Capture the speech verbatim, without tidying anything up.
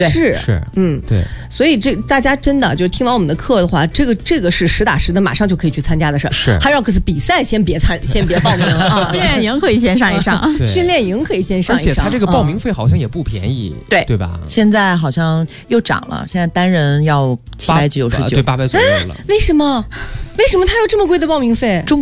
是是， 嗯， 对。 所以这大家真的就听完我们的课的话，这个这个是实打实的，马上就可以去参加的事儿。 是 Hyrox 比赛先别参，先别报名啊。 训练营可以先上一上， 训练营可以先上一上。 而且他这个报名费好像也不便宜， 对对吧？ 现在好像又涨了，现在单人要七百九十九， 对，八百左右了。 为什么？为什么他有这么贵的报名费？ 中